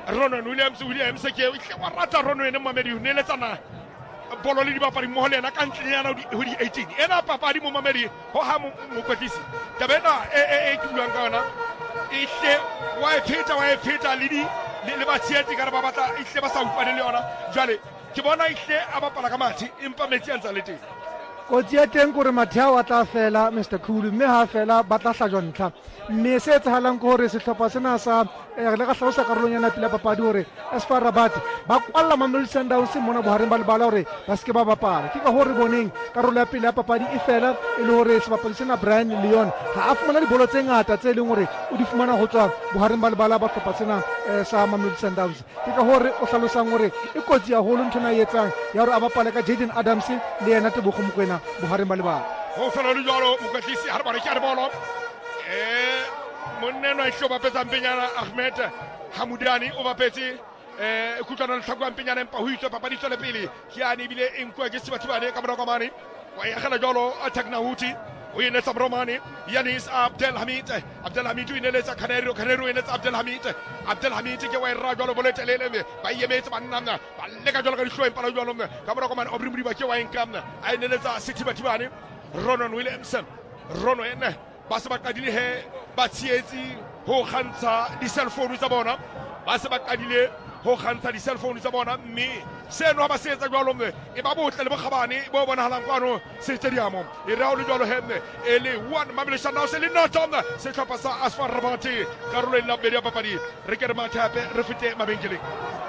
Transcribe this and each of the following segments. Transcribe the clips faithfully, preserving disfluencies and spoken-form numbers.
Ronon Williams Williams ke rata Ronon Mamedi ne tsana bolo le di bapadi mo le na ka ntle yana ho di eighteen ena papadi mo Mamedi ho ha mo kwetisi tabena e e e kulang ka ona e hle wa e pheta wa e pheta le di le ba tsietsi ka ba batla e hle ba sa upane le yona jwale ke bona e hle a bapala ka mathi empa metsi a ntsa le teng o tsia teng gore Matheo a tla fela Mister Khulu mme ha fela ba tla hlajwa ntlha mme se etsahalang ke gore sehlopha sena sa le ka hlalosa karolong yana pila papadi hore S F A Rabat ba kwalla Mamelodi Sundowns mona bohareng ba lebala hore ba se ke ba bapala ke ka hore boneng karolo ya pele ya papadi e fela e le hore sebapadi sena Brian Leon ha a fumana dibolo tse ngata tse leng hore o di fumana ho tswa bohareng ba lebala ba hlopha sena sa Mamelodi Sundowns ke ka hore o hlalosang hore e kotsi haholo nthona e etsang ya hore a bapale ka Jaden Adams le yena Tebogo Mokoena bohareng ba lebala ho fela le jalo mokatlisi ha re ba re ke a bolo eh monneno a hloba petsa mpenyana Ahmed Hamudani o bapetse eh kutlwana le tlhakwa mpenyana empa ho itswa papadi tswele pele ke ane bile enkwa ke sibathibane ka morao mane wa ya gala jalo attack na huti o yene tsa Romani Yanis Abdel Hamid Abdel Hamid o ineletsa Khanero Khanero o ineletsa Abdel Hamid Abdel Hamid ke wa ra jalo boletelele ba yemetse bannana ba leka jalo ka dihlo empa la jalo ka morao mane obrimri ba ke wa enkamna a ineletsa Sithibathibane Ronon Williamson Rono ene ba se ba qadile he ba tsietsi ho kgantsha di cell phone tsa bona ba se ba qadile ho kgantsha di cell phone tsa bona mme seno ba se etsa jwalo mme e ba botle le bokgabane bo bona halang kwano se stadium e ra o le jwalo hemme e le one Mamelodi Sundowns le notom se tlhopha sa S F A Rabat karolo e la bedi ya papadi re ke re mathape re fete mabenkeleng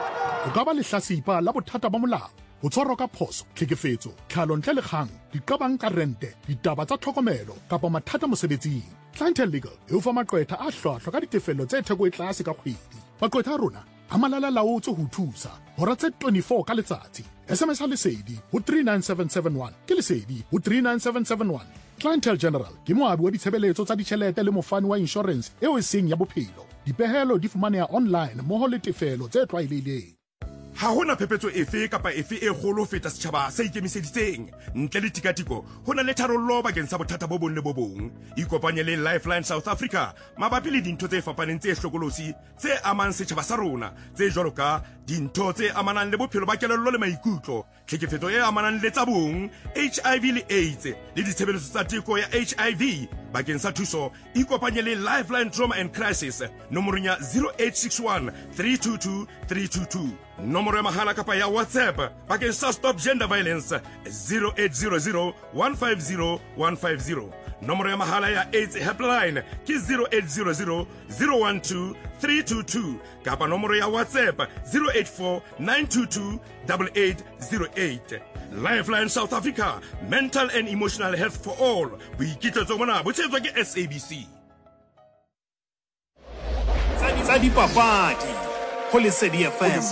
o ka ba le hlasipa la bothata ba molao ho tshwarwa ka phoso tlhekefetso tlhalo ntle le kgang diqabang ka rente ditaba tsa tlhokomelo kapa mathata mosebetsing Clientele Legal e o fa maqwetha a hlwahlwa ka ditefello tse theko e tlase ka kgwedi maqwetha a rona a malala laotse ho thusa hora tse twenty-four ka letsatsi S M S ha lesedi ho three nine seven seven one ke lesedi ho three nine seven seven one Clientele General ke moabi wa ditshebeletso tsa ditjhelete le mofani wa insurance eo e seng ya bophelo dipehelo di fumaneha online moho le tefelo tse tlwaelehileng ha hona phepetso efe kapa efe e kgolo feta setjhaba sa ikemiseditseng ntle le tikatiko hona le tharollo bakeng sa bothata bo bong le bo bong ikopanye le Lifeline South Africa mabapi le dintho tse fapaneng tse hlokolosi tse amang setjhaba sa rona tse jwalo ka dintho tse amanang le bophelo ba kelello le maikutlo tlhekefetso e amanang le tsa bong H I V le AIDS le ditshebeletso tsa teko ya H I V bakeng sa thuso ikopanye le Lifeline Trauma and Crisis nomorong ya zero eight six one three two two three two two nomoro ya mahala kapa ya WhatsApp bakeng sa Stop Gender Violence zero eight zero zero one five zero one five zero nomoro ya mahala ya AIDS helpline ke zero eight zero zero zero one two three two two kapa nomoro ya WhatsApp zero eight four nine two two eight eight zero eight Lifeline South Africa, mental and emotional health for all. Boikitlaetso mona bo tshetswa ke S A B C. Tsa dipapadi ho Lesedi F M.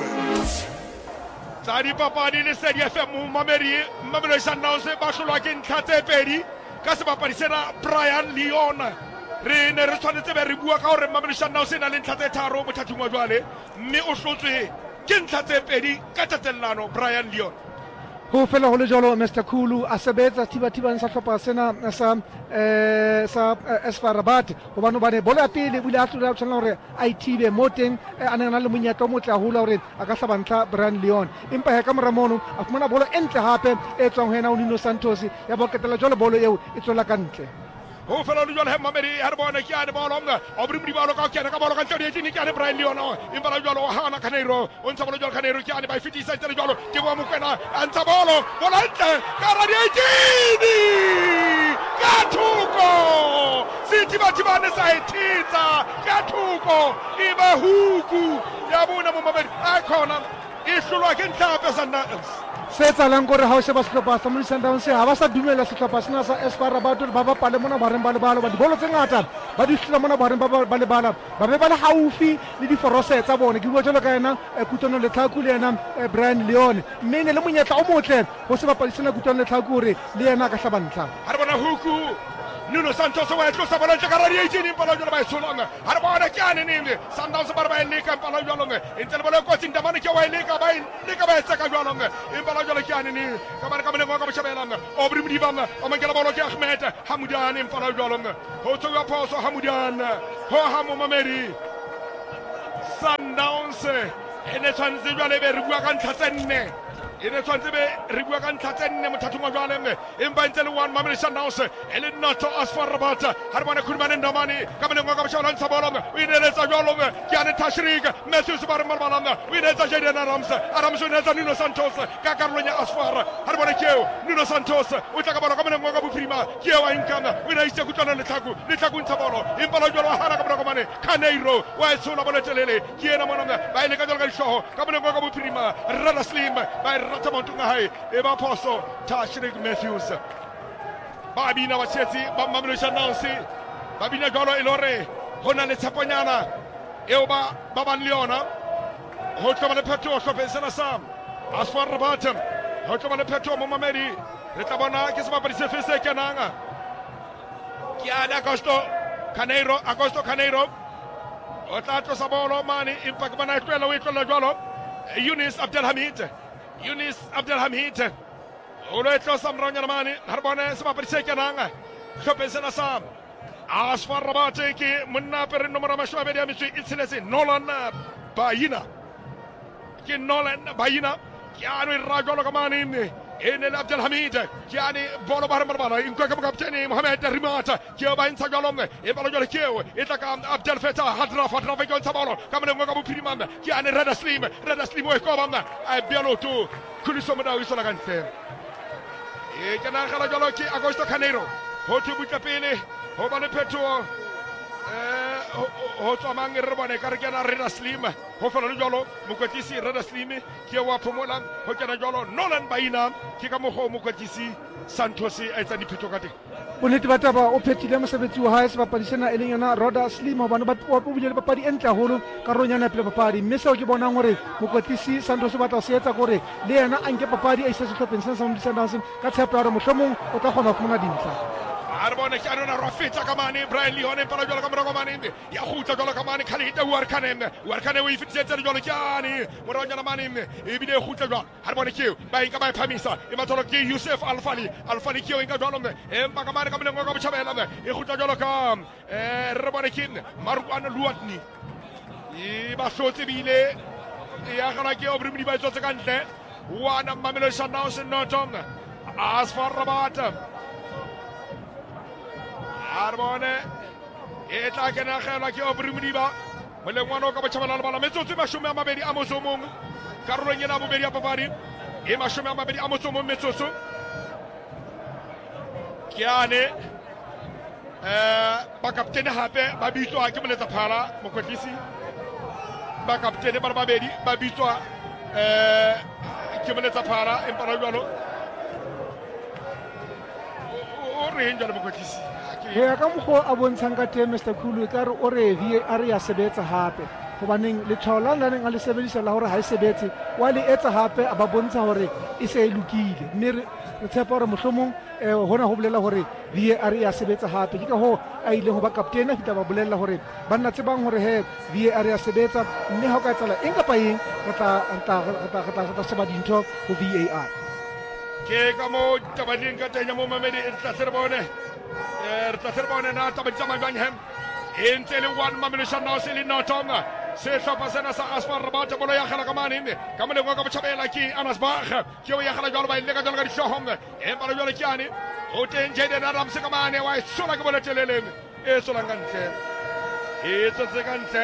Tsa dipapadi Lesedi F M Mamedi Mamelodi Sundowns ba hlolwa ke ntlha tse pedi ka sebapadi sena Brian Leon. Re ne re tshwanetse be re bua ka hore Mamelodi Sundowns e na le ntlha tse tharo mothathing wa jwale mme o hlotswe ke ntlha tse pedi ka tatellano Brian Leon. ho fela ho le jalo Mister Khulu a sebetsa thibathibane sa hlopha sena sa eh sa S F A Rabat hobane ba ne bola ya pele bule a tlola tshwana hore a ithibe mo teng a ne na le monyetla o motle haholo hore a ka hlabantla Brian Leon empa he ka mora mono a fumana bolo entle hape e tswang ho yena Unino Santos ya boketela jalo bolo eo e tswela ka ntle ho fela le jalo he Mamedi ha re bona ke ane bolo nga obri mdi bolo ka kena ka bolo ka ntse di ke ane Brian Leon empa la jalo ha na Khanero o ntsa bolo jalo Khanero ke ane ba fitisa tsela jalo ke bo Mokoena a ntsa bolo bolo ntle ka ra di ka thuko Sithibathibane sa etitsa ka thuko e ba huku ya bona mo Mamedi a khona e hlolwa ke ntlape sana se tsalang gore ha o se ba sehlopha sa Mamelodi Sundowns ha ba sa dumela sehlopha sena sa S F A Rabat ba ba pale mona ba reng ba le balo ba dibolo tse ngata ba di hlola mona ba reng ba le bala ba be ba le haufi le di forose tsa bone ke bua jalo ka yena Kutlwano le Tlhaku le yena Brian Leon mme ne le monyetla o motle ho se bapadi sena Kutlwano le Tlhaku hore le yena ka hlabantla ha re bona huku Nuno Santos wa tlosa bala tsa ka ra eighteen pala jalo ba solonga ha re bona ke ane nne Sundowns ba ba le ka pala jalo nge intele bala ko tsinda bana ke wa ile ka ba ile ka ba etsa ka jalo nge impala jalo ke ane ni ka bana ka mane mo ka ba shabelanga obri mdibanga o mangela bolo ke Ahmed Hamudani impala jalo nge ho tsoga phoso Hamudani ho ha mo Mamedi Sundowns Sundowns e ne tshwanetse jwale be re bua ka ntlha tse nne e ne tshwanetse be re bua ka ntlha tse nne mothathong wa jwale empa ntse le one Mamelodi Sundowns e le noto Asfar Rabat ha re bona Khulumane Ndamane ka moneng wa ka bashawala ntsha bolo o ineletsa jwalo ke ane Tashrik Matthews ba re marbalana o ineletsa Jaden Adams Adams o ineletsa Nuno Santos ka karolong ya Asfar ha re bona keo Nuno Santos o tla ka bolo ka moneng wa ka bophirima keo wa inkana o ina itse kutlwana le tlhaku le tlhaku ntsha bolo empa la jwalo ha ra ka bolo ka mane Caneiro wa etsola bolo telele ke ena mona ba ile ka jwalo ka dishoho ka moneng wa ka bophirima Rada Slim ba rata montunga hai e ba poso Tashrik Matthews ba bina ba tsetsi ba Mamelodi Sundowns ba bina jwalo e lore hona le tshaponyana eo ba ba ban le yona ho tloba le phetho hlopheng sena sa Asfar Rabat ho tloba le phetho mo Mamedi re tla bona ke sebapadi se fe se kenang ke ana Agosto Caneiro Agosto Caneiro o tla tlosa bolo mane empa ke bona e tloela o e tloela jwalo Younis Abdelhamid Younis Abdelhamid o lo e tlosa moranyana mane ha re bone sebapadi se kenang hlopheng sena sa Asfar Rabat ke monna per nomoro mashwa be ya metsi e tsheletse Nolan Bayina ke Nolan Bayina ke ano e rajolo ka mane ene Abdelhamid ke ane bolo ba re marbala in kwa ka kapteni Mohamed Rimata ke ba intsa jalo e balo jalo ke e tla ka Abdel Fattah Hadraf Hadraf ke ntsa bolo ka mane ngo ka bophirima ke ane Rada Slim Rada Slim o e ko bana a bialoto kuliso mo da o isola kante e kana gala jalo ke Agosto Caneiro ho thubuka pele ho ba le phetho eh ho tswa mang re bone ka re kena Rada Slim ho fela le jalo mokwetlisi Rada Slim ke wa phomola ho kena jalo Nolan Bayina ke ka mogo mokwetlisi Santos a etsa diphetho ka teng bonnete ba taba o phethile mosebetsi wa hae sebapadi sena e leng yona Rada Slim hobane ba o bile le papadi e ntle haholo karolong yana pele papadi mme seo ke bonang hore mokwetlisi Santos ba tla se etsa gore le yena a nke papadi a isa sehlopheng sena sa Mamelodi Sundowns ka tshepo ya hore mohlomong o tla kgona ho fumana dintlha Arbone ke anona Rafita kamane Brian Leone pala jolo ka morogo mane ya khutla jolo ka mane Khalid Warkane Warkane o ifitsetsa jolo kyane moronyana mane e bile khutla jolo Arbone ke ba inka ba phamisa e matolo ke Yusuf Alfali Alfali ke inka jolo e mpa ka mane ka mane ngo bchabela e khutla jolo ka e re bone ke Marwan Luatni e ba shotse bile ya gana ke obrimdi ba tsotse ka ntle wana Mamelodi Sundowns no tom Asfar Rabat Arbone e tla kena kgelwa ke Obrimdiba molengwana o ka botjhabela le bala metsotso mashome a mabedi a motso mong karolong ena bobedi ya papadi e mashome a mabedi a motso mong metsotso ke ane eh ba kaptene hape ba bitswa ke moletsa phala mokwetlisi ba kaptene ba babedi ba bitswa eh ke moletsa phala empa ra jwalo o re njalo mokwetlisi ho ya ka mokgwa a bontshang ka teng Mister Khulu ka re o re V A R ya sebetsa hape hobaneng letshwao la nang a le sebedisa la hore ha e sebetse wa le etsa hape a ba bontsha hore e se e lokile mme re tshepa hore mohlomong hona ho bolela hore V A R ya sebetsa hape ke ka ho a ile ho ba kaptene a fitla ba bolella hore ba nna tsebang hore he V A R ya sebetsa mme ha o ka tsala eng kapa eng re tla tla tla tla sheba dintho ho V A R ke ka mo tabading ka tenya mo Mamedi e tla tsere bone e tla tsere bone na tabadisa mabanyhem e ntse le one Mamelodi Sundowns le notonga se hlopha sena sa Asfar Rabat bolo ya khala ka mane ka mole go ka botjhabela ke Anas Bakh ke o ya khala jalo ba ile ka jalo ka dishohong e balo jalo ke ane o teng Jaden Adams ka mane wa sola ke bolo telele e sola ngantse e tsotse kantse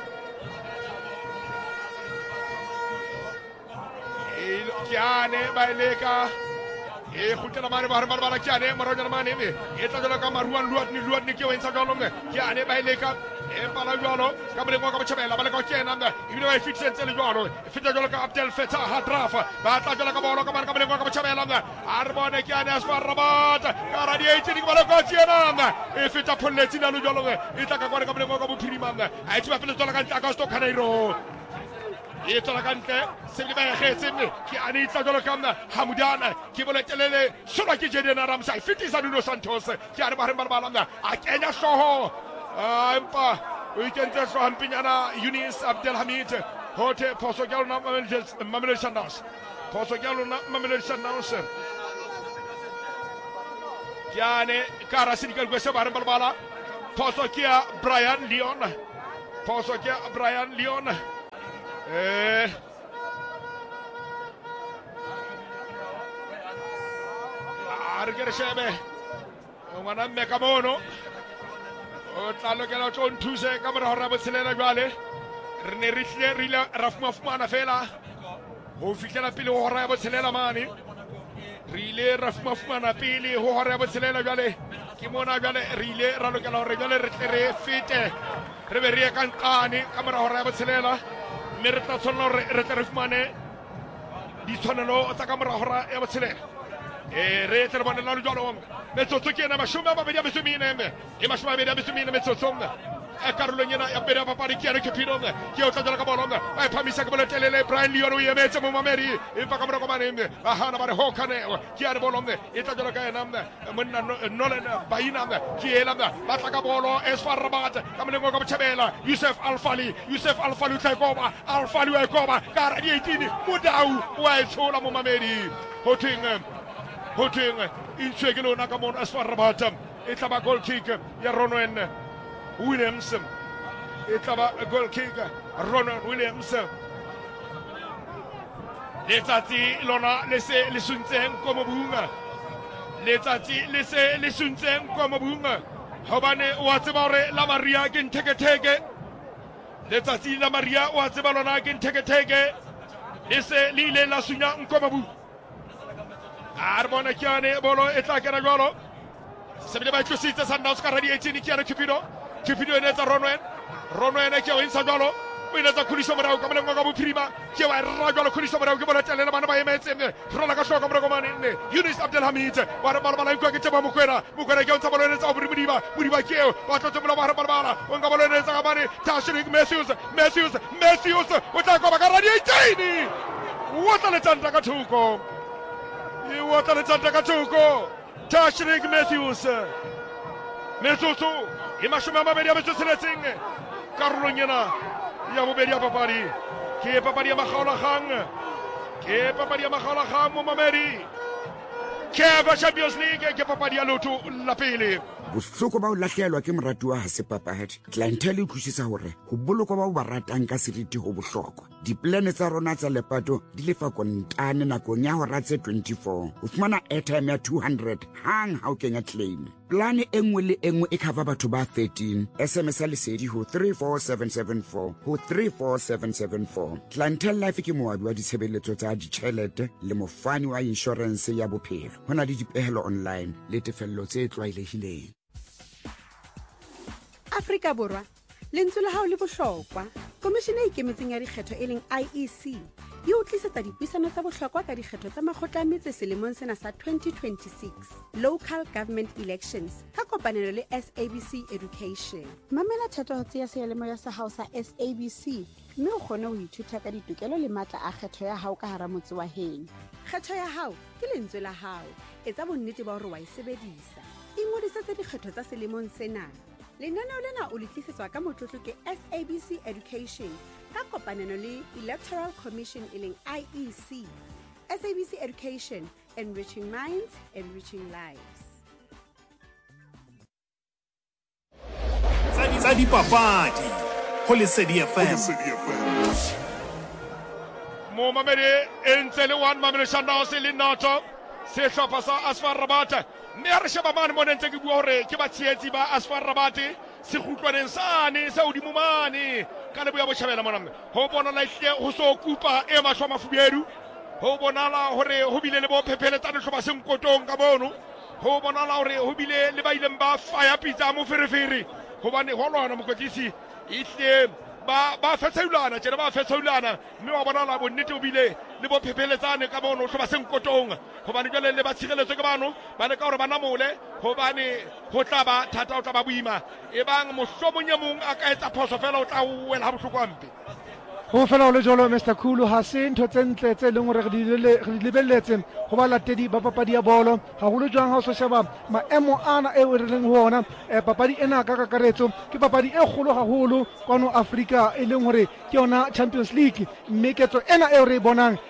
e ke ane ba ile ka e khutela mane ba harmar bala ke ane maronyana mane me e tla jalo ka Marwan Luatni Luatni ke o entsa jalo me ke ane ba ile ka e pala jalo ka mole go ka botjhabela ba le ka kena nda ibile ba fitse le jalo e fitse jalo ka Abdel Fattah Hadraf ba tla jalo ka bolo ka mane ka mole go ka botjhabela nda arbone ke ane Asfar Rabat ka radiate di ba le ka kena nda e fitse pholletsi na lo jalo e tla ka kwa ka mole go ka bophirima nda a tsi ba pele jalo ka ntla ka sto Caneiro e tla ka ntle se le ba ya khetse mme ke ane tla jalo ka mna Hamudana ke bole telele sola ke Jaden Adams a fitisa Nuno Santos ke ane ba re ba nda a kenya soho empa o ikentse so hampinyana Younis Abdelhamid hote poso galo na Mamelodi Sundowns poso galo na Mamelodi Sundowns kiane kara sinikal gwese bare balbala poso kia Brian Leon poso kia Brian Leon eh are ke re shebe ngwana mme ka mono o tla lokela tlo nthuse ka mora hora botshelela jwale re ne re tle re ile ra fumana fela ho fihlela pele ho hora ya botshelela mane re ile ra fumana pele ho hora ya botshelela jwale ke mona jwale re ile ra lokela hore jwale re tle re fete re be re ka nqane ka mora hora ya botshelela mme re tla tsholla hore re tle re fumane ditshwanelo tsa ka mora hora ya botshelela e re tle re bone la jwalo metsotso ke ena mashome a mabedi a metso e mene e mashome a mabedi a metso e mene metsotso e karolong ena ya bere papadi ke ere ke phidong ke o tla ka bolong ba phamisa ke boletelele Brian Leon o emetse mo mamedi e pa ka mora komane ba hana ba re hokane ke ere bolong e tla jela ka ena monna Nolan Baina ke ela ba tla ka bolo Esfar Rabat ka mlengo ka botjhabela Yusuf Alfali Yusuf Alfali tla koba Alfali wa koba ka ra di eighteen Mudau wa e tshola mo mamedi hoting hoting intse ke lona ka mon Esfar Rabat e tla ba goal kick ya Ronwen Williams e tla ba goal kick Ronwen Williams letsatsi lona le se le suntseng ko mobunga letsatsi le se le suntseng ko mobunga hobane wa tseba hore la Maria ke ntheketheke letsatsi la Maria wa tseba lona ke ntheketheke le se le ile la sunya ko mobu a re bona ke ane bolo e tla kena jwalo se bile ba tlositse Sundowns ka radio eighteen ke ane Cupido Cupido ene tsa Ronwen Ronwen ke o insa jwalo o ene tsa Khuliso morao ka mlengo ka bophirima ke wa ra jwalo Khuliso morao ke bona tlela bana ba emetse nne rola ka shoko mora komane nne Yunus Abdelhamid wa re bala bala ikwa ke tseba mokwena mokwena ke o tsa bolo ene tsa borimodiba modiba ke o tla tsela ba re bala bala o nga bolo ene tsa ka bane Tashrik Matthews Matthews Matthews o tla koba ka radio eighteen o tla le tsanta ka thuko e o tla le tsanta ka thuko Tashrik Matthews Matthews e mashome a mabedi a metso e tsheletseng karolong ena ya bobedi ya papadi ke papadi ya makgaolakgang ke papadi ya makgaolakgang mo mamedi ke ba Champions League ke papadi ya loto la pele bohloko ba o lahlehelwa ke moratuwa ha se papadi clientele e utlwisisa hore ho bolokwa ba o ba ratang ka seriti ho bohlokwa diplane tsa rona tsa lepato di lefa kontane nakong ya hora tse twenty-four o fumana airtime ya two hundred hang ha o kenya claim plane e nngwe le e nngwe e cover batho ba thirteen sms a lesedi ho three four seven seven four ho three four seven seven four clientele life ke moabi wa ditshebeletso tsa ditjhelete le mofani wa insurance ya bophelo ho na le dipehelo online le tefello tse tlwaelehileng Afrika Borwa lentswe la hao le bohlokwa komishene e ikemetseng ya dikgetho e leng I E C e o tlisetsa dipuisano tsa bohlokwa ka dikgetho tsa makgotla a metse selemong sena sa twenty twenty-six local government elections ka kopanelo le S A B C Education mamela thatohatsi ya seyalemoya sa hao sa S A B C mme o kgone ho ithuta ka ditokelo le matla a kgetho ya hao ka hara motse wa heno kgetho ya hao ke lentswe la hao etsa bonnete ba hore wa e sebedisa ingodisetse dikgetho tsa selemong sena lenaneo lena o le tlisetswa ka motlotlo ke S A B C Education ka kopanelo le Electoral Commission e leng I E C S A B C Education, enriching minds, enriching lives. Tsa dipapadi ho Lesedi F M mo mamedi entse le one mamedi Sundowns le noto se hlopha sa Asfar Rabat mme re sheba mane mo ntse ke bua hore ke ba tsietsi ba Asfar Rabat se khutlwaneng sane sa odimo mane ka le boya bo tjhabela mona ho bona la hle ho so kupa e mashwa mafubedu ho bona la hore ho bile le bo phepheletsa le hloba senkotong ka bono ho bona la hore ho bile le ba ileng ba fire pizza mo ferefere hobane ho lwana mokotlisi ihle ba ba fetsaulana tsena ba fetsaulana mme wa bona la bonnete o bile le bo phepheletsane ka bono hloba senkotong hobane jwale le ba tshireletso ke bano ba le ka hore bana mole hobane ho tla ba thata o tla ba buima e bang mohlomonyamong a ka etsa phoso fela o tla wela ha bohlokwampe ho fela o le jolo Mister Khulu ha se ntho tse ntle tse leng hore re di lebelletse ho ba latedi ba papadi ya bolo haholo jwang ha o so sheba maemo ana e re leng ho ona papadi ena ka kakaretso ke papadi e kgolo haholo kwano Afrika e leng hore ke yona Champions League mme ketso ena e re bonang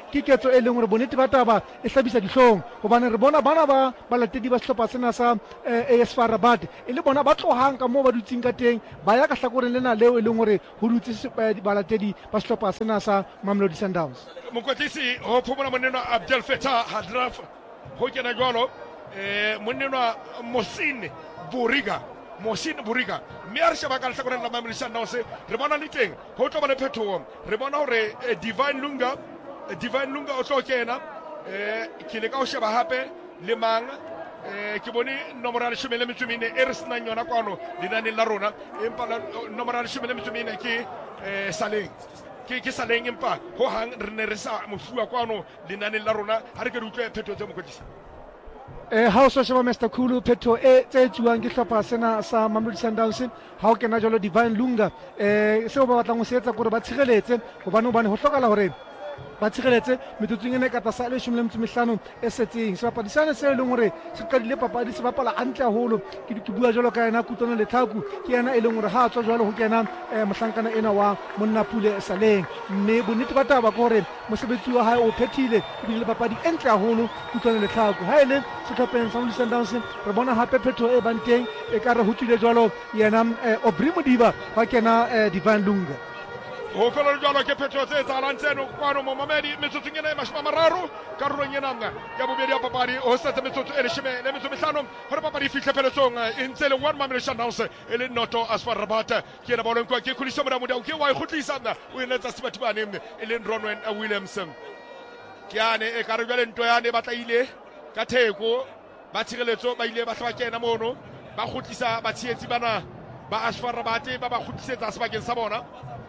ke ketso e leng gore bonnete ba taba e hlabisa dihlong gobane re bona bana ba balatedi ba sehlopha sena sa A S FAR Rabat e le bona ba tlohang ka moo ba dutseng ka teng ba ya ka hlakoreng lena leo e leng gore go dutse balatedi ba sehlopha sena sa Mamelodi Sundowns. Mokwetlisi ho phomola monenwa Abdel Fattah Hadraf ho kena jwalo eh monenwa Mohsin Buriga Mohsin Buriga mme a re sheba ka lehlakoreng la Mamelodi Sundowns re bona le teng ho tlo ba le phetoho re bona hore Divine Lunga Divine Lunga o tlo kena eh ke le ka ho sheba hape le mang eh ke bone nomoro ya leshome le metso e mene e re senang yona kwano lenaneng la rona empa nomoro ya leshome le metso e mene ke eh Saleng ke ke Saleng empa ho hang re ne re sa mofua kwano lenaneng la rona ha re ke re utlwe phetho tse mokotlisa eh ha o so sheba Mister Khulu phetho e tse tsuwang ke hlopha sena sa Mamelodi Sundowns ha o kena jalo Divine Lunga eh seo ba batlang go se etsa gore ba tshireletse gobane o bane ho hlokala hore ba tshireletse metsotsong ene ka tlasa leshome le metso e mehlano e setseng sebapadi sane se e leng gore se qadile papadi se bapala hantle haholo ke ke bua jalo ka yena Kutlwano Lethaku ke yena e leng gore ha a tswa jalo ho kena mohlankana ena wa monna Pule Saleng mme bonnete ba taba ke gore mosebetsi wa hae o phethile e bile papadi e ntle haholo Kutlwano Lethaku ha ele sehlopheng sa Mamelodi Sundowns re bona hape phetho e bang teng e ka re ho tswile jalo yena Aubrey Modiba wa kena Divine Lunga ho fela jalo ke phetho tse etsahalang tseno kwano mo mamedi metsotsong ena e mashome a mararo karolong ena ya bobedi ya papadi ho setse metsotso e leshome le metso e mehlano hore papadi e fihle pheletsong e ntse le one Mamelodi Sundowns e le noto A S FAR Rabat ke ena bolo nkwa ke Khuliso Modamodi ke wa e khutlisa o eletsa Sibatibane e le Ronwen Williamson ke ane e ka re jwale ntwa yane ba tlaile ka theko ba tshireletso ba ile ba tla kena mono ba khutlisa ba tshietsi bana ba A S FAR Rabat ba ba khutlisetsa sebakeng sa bona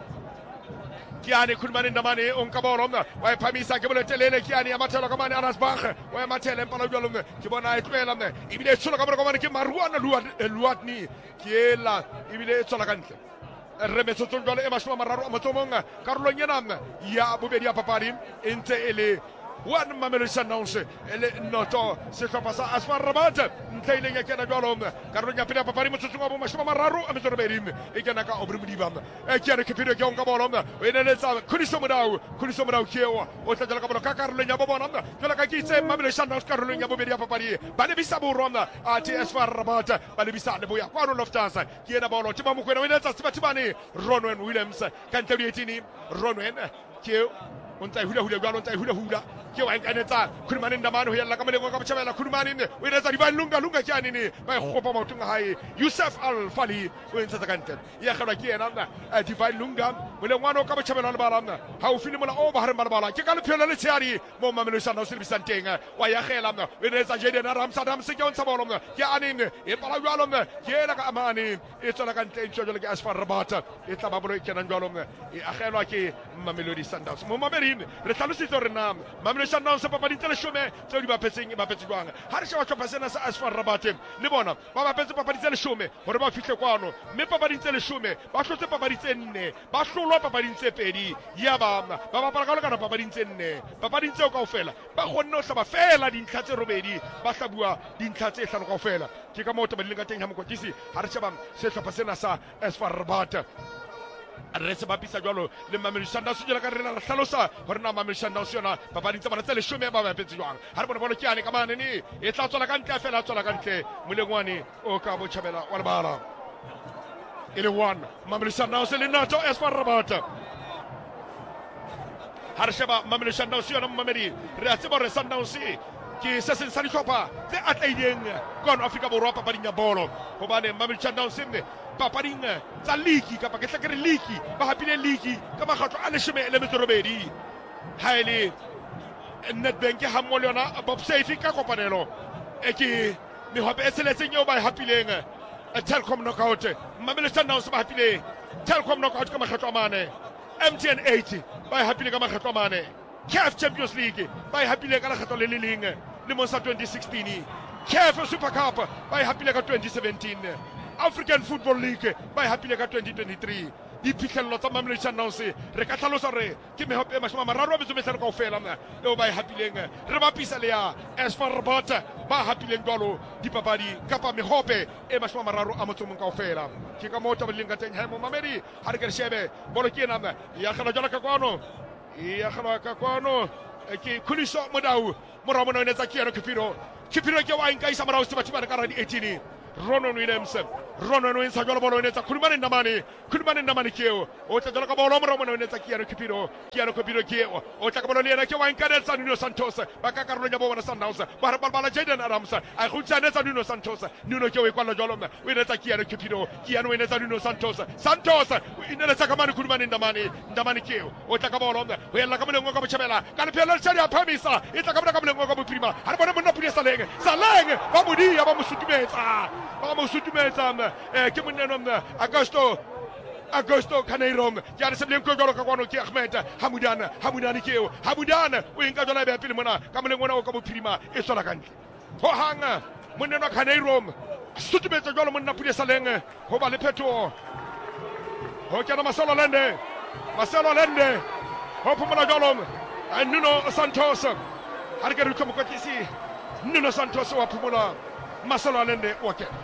Kiani Khulumane Ndamane on kabolom wa phamisa ke bole telele Kiani amathela ka mane Anas Bach wa mathela empala jwalong ke bona e tloela mne ibile tshola ka bona ke Maruana Luatni ke la ibile tshola ka ntle re metsotso jwale e mashoma mararo a motsomong karolong yena ya bobedi ya papadi e ntse ele one Mamelodi Sundowns ele noto sehlopha sa A S FAR Rabat ntlaileng ya kena jwalo karolong ya pele ya papadi motsotso wa bo mashoma mararo a metso robedi e kena ka Aubrey Modiba e ke re ke pele ke on ka bola o eneletsa Khuliso Modau Khuliso Modau ke o o tla ka bola ka karolong ya bo bona jwale ka ke itse Mamelodi Sundowns karolong ya bobedi ya papadi ba le bisa bo rona a T S FAR Rabat ba le bisa le boya kwa Roll of Stars ke ena bolo tima mokwena o eneletsa Sibatibane Ronwen Williams ka ntle le eighteen Ronwen ke o ntsa hula hula jwalo ntsa hula hula ke wa nkanetsa Khulumane Ndamane ho yalla ka moleng ka botjhabela Khulumane o eletsa Divine Lunga Lunga ke anene ba khopa maotong a hae Yusuf Al Fali o entse ka ntle ya kgelwa ke yena Divine Lunga moleng wana ka botjhabela le bala ha o file mola o ba hareng bala ke ka lephelo le tshiari mo Mamelodi Sundowns le bisanteng wa ya khela o eletsa Jaden Ramsadam se ke ontsa bolo ke anene e pala jwalo ke la ka amane e tsola ka ntle jwalo ke A S FAR Rabat e tla ba bolo ke nang jwalo e akhelwa ke Mamelodi Sundowns mo mamerine re tlalositse re na Mamelodi Sundowns papadi tse leshome tse di bapetseng ba petse jwang ha re sheba tlhopha sena sa A S FAR Rabat le bona ba bapetse papadi tse leshome hore ba fihle kwano mme papadi tse leshome ba hlotse papadi tse nne ba hlolwa papadi tse pedi ya ba ba bapala ka lekana papadi tse nne papadi tse kaofela ba kgonne ho hlaba fela dintlha tse robedi ba hlabua dintlha tse hlano kaofela ke ka mo tabaleng ka teng ha mokotlisi ha re sheba se tlhopha sena sa A S FAR Rabat re se bapisa jwalo le Mamelodi Sundowns jwalo ka re la hlalosa hore na Mamelodi Sundowns yona papadi tsa bona tse leshome ba bapetse jwang ha re bona bolo ke ane ka mane ne e tla tswela ka ntle fela tswela ka ntle molengwane o ka botjhabela wa lebala ele one Mamelodi Sundowns le nato A S FAR Rabat ha re sheba Mamelodi Sundowns yona Mamelodi re a tseba re Sundowns ke se se sa dihlopha tse atleileng kono Afrika Borwa papading ya bolo hobane Mamelodi Sundowns ne papading tsa league kapa ke tlekere league ba hapile league ka makgatlo a leshome le metso robedi ha ele Nedbank ha mo le yona Bob Safe ka kopanelo e ke mehope e seletseng eo ba e hapileng Telkom knockout Mamelodi Sundowns ba hapile Telkom knockout ka makgatlo a mane M T N eighty ba e hapile ka makgatlo a mane C A F Champions League ba e hapile ka lekgetlo le le leng le mo sa twenty sixteen C A F Super Cup ba e hapile ka twenty seventeen African Football League ba e hapile ka twenty twenty-three di phitlhello tsa Mamelodi Sundowns re ka tlhalosa re ke mehope e mashome a mararo a metso mehlano kaofela eo ba e hapileng re bapisa le ya A S FAR Rabat ba hapileng jwalo dipapadi kapa mehope e mashome a mararo a motsomong kaofela ke ka moo tabaleng ka teng ha mo mamedi ha re ke re shebe bolo ke ena ya kgelwa jwalo ka kwano ya kgelwa ka kwano ke Khuliso Modau morao mona o netsa Kiano Kipiro Kipiro ke wa nka isa morao sebathibana ka ra di eighteen Ronon Williams Ronon Williams ha jwalo bolo o netsa Khulumane Ndamane Khulumane Ndamane keo o tla jwalo ka bolo morao mona o netsa Kiano Kipiro Kiano Kipiro keo o tla ka bolo le yena ke wa nka Nelson Nuno Santos ba ka karolo ya bona Sundowns ba re balbala Jaden Adams a khutsa Nelson Nuno Santos Nuno ke o kwala jwalo o netsa Kiano Kipiro Kiano o netsa Nuno Santos Santos o inetsa ka mane Khulumane Ndamane Ndamane keo o tla ka bolo o yela ka molengo ka botjhabela ka le phela tsari a phamisa e tla ka bona ka molengo ka boprima ha re bona monna pudi Saleng Saleng ba modia ba mosutumetsa ba mosutumetsa eh ke moneno Augusto Augusto Caneiro ya re sebeleng ko jolo ka kwano ke Ahmed Hamudana Hamudani keo Hamudana o enka jolo ba pele mona ka molengo na o ka boprima e sola kantle ho hanga moneno Caneiro sutumetsa jolo monna pudi Saleng ho ba le pheto ho kana Masolo Lende Masolo Lende ho phomola jolo Nuno Santos ha re ke re tlomo kotisi Nuno Santos wa phomola Masolo Lende o ke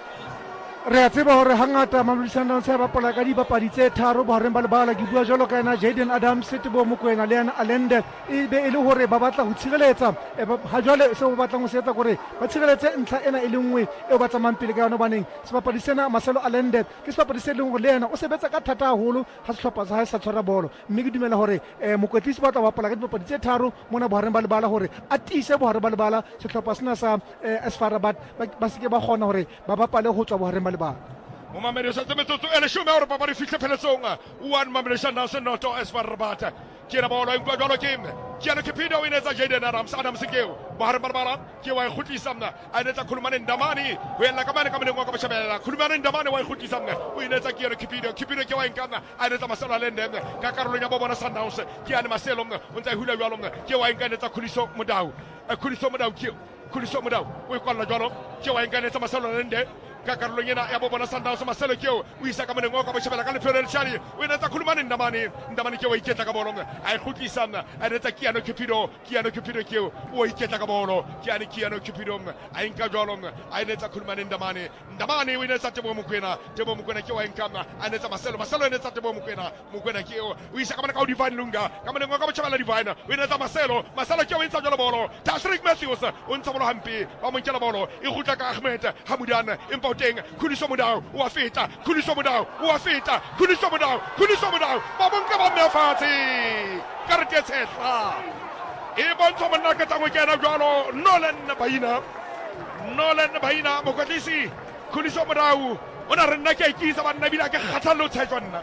re a tseba hore hangata Mamelodi Sundowns ya bapala ka dibapadi tse tharo bohareng ba lebala ke bua jwalo ka ena Jaden Adams Tebo Mokoena le ena Allende e be e le hore ba batla ho tshireletsa ha jwale se o batlang ho se etsa gore ba tshireletse ntlha ena e le nngwe e o ba tsamayang pele ka yona baneng sebapadi sena Marcelo Allende ke sebapadi se leng gore le ena o sebetsa ka thata haholo ha sehlopha sa hae sa tshwara bolo mme ke dumela hore mokwetlisi ba tla bapala ka dibapadi tse tharo mona bohareng ba lebala hore a tiise bohareng ba lebala sehlopha sena sa S V R Rabat ba se ke ba kgona hore ba bapale ho tswa bohareng ba lebala mo Mamelodi sa metsotso e leshome hore papadi fihle pheletsong one Mamelodi Sundowns noto S V R Rabat ke na bolo nkwa jwalo ke Kiano Kipiro o inetsa Jaden Adams Adams keo bohareng ba lebala ke wa ikhutlisa mna a inetsa Khulumane Ndamane o yella ka mane ka molengo ka botjhabela Khulumane Ndamane wa ikhutlisa mna o inetsa Kiano Kipiro Kipiro ke wa nkana a inetsa Marcelo Allende ka karolo ya bona Sundowns ke ane Marcelo mna o ntsa hula jwalo mna ke wa nkanetsa Khuliso Modau Khuliso Modau keo Khuliso Modau o ikwalla jwalo ke wa nkanetsa Marcelo Allende ka karolo yena ya bona Sundowns Marcelo keo o isa ka molengo ka botjhabela ka lephelo le tshali o inetsa Khulumane Ndamane Ndamane ke wa iketla ka bolo a ikhutlisa mna a inetsa Kiano Kipiro Kiano Kipiro keo o iketla ka bolo Kiano Kiano Kipiro a inka jwalo a inetsa Khulumane Ndamane Ndamane o inetsa Tebo Mokoena Tebo Mokoena ke wa inkama a inetsa Marcelo Marcelo o inetsa Tebo Mokoena Mokoena keo o isa ka mane ka Divine Lunga ka molengo ka botjhabela Divine o inetsa Marcelo Marcelo ke o intsa jwalo bolo Tashrik Matthews o ntsa bolo hampe ba mo nkela bolo e khutla ka Ahmed Hamudana empa teng Khuliso Modau wa feta Khuliso Modau wa feta Khuliso Modau Khuliso Modau ba bonka ba mefatsi ka re ke tsetsa e bontsha monna ka tangwe ke na jwalo Nolan Baina Nolan Baina mokwatlisi Khuliso Modau ona re nna ke ikisa ba nna bila ke kgathalo tshetjwa nna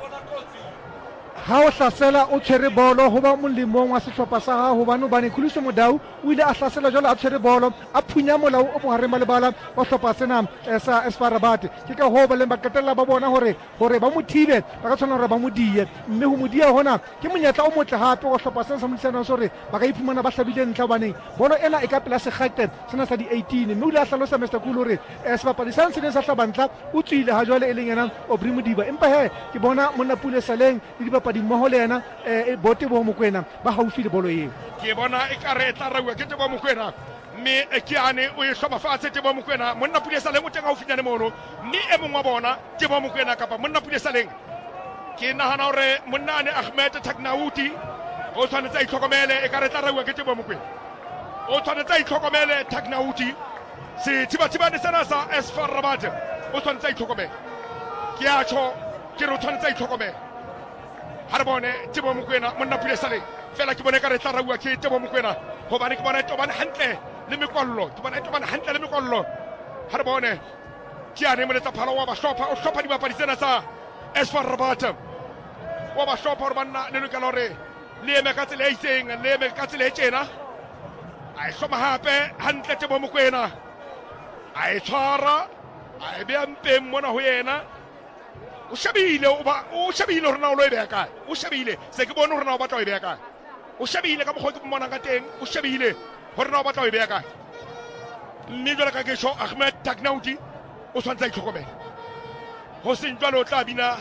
ha o hlasela o tshwere bolo ho ba molemong wa sehlopha sa ha ho bane bane Khuliso Modau o ile a hlasela jwalo a tshwere bolo a phunya molao o bohareng ba lebala wa sehlopha sena sa S V R Rabat ke ka ho ba le ba qetella ba bona hore hore ba mo thibe ba ka tshwana hore ba mo die mme ho modia hona ke monyetla o motle hape wa sehlopha sena sa Mamelodi hore ba ka iphumana ba hlabile ntlha baneng bolo ena e ka pela segate sena sa di eighteen mme o ile a hlalosa Mister Khulu hore sebapadi sa se ne sa hlabantla o tswile ha jwale e leng yena Aubrey Modiba empa he ke bona monna Pule Saleng le dibapadi mmoho le yena e bote bo Mokoena ba haufi le bolo eo ke bona e ka re tla rawa ke Tebo Mokoena mme e ke ane o e hloba fatshe Tebo Mokoena monna Pule Saleng o teng haufinyane mono mme e mongwa bona Tebo Mokoena kapa monna Pule Saleng ke nahana hore monna ane Ahmed Taknauti o tshwanetse a itlhokomele e ka re tla rawa ke Tebo Mokoena o tshwanetse a itlhokomele Taknauti se thibathibane sena sa S V R Rabat o tshwanetse a itlhokomele ke a tjho ke re o tshwanetse a itlhokomele ha re bone Tebo Mokoena monna Pule Saleng fela ke bone ka re tla rawa ke Tebo Mokoena hobane ke bona e tobane hantle le mekwallo ke bona e tobane hantle le mekwallo ha re bone ke ane moletsa phalo wa ba hlopha o hlopha dibapadi tsena sa S V R Rabat wa ba hlopha hore banna le lokela hore le eme ka tsela e itseng le eme ka tsela e tjena a e hloma hape hantle Tebo Mokoena a e tshwara a e beha mpeng mona ho yena o shabile o ba o shabile hore na o lo e beha kae o shabile se ke bone hore na o batla o e beha kae o shabile ka mokgwa ke mmona ka teng o shabile hore na o batla o e beha kae mme jwale ka ke sho Ahmed Taknauti o tshwantse a itlhokomela ho seng jwale o tla bina